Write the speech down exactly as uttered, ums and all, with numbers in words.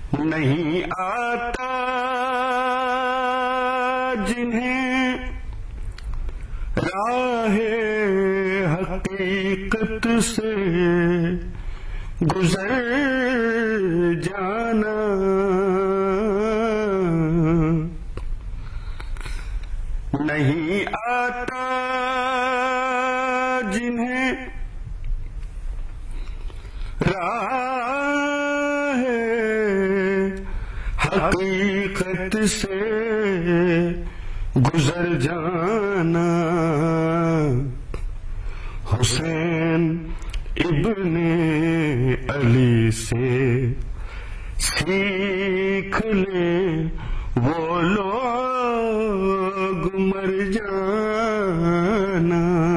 नहीं आता जिन्हें राहे हकीकत से गुजर जाना। नहीं आता जिन्हें राहे हकीकत से गुजर जाना। हुसैन इब्ने अली से सीख ले वो लोग मर जाना।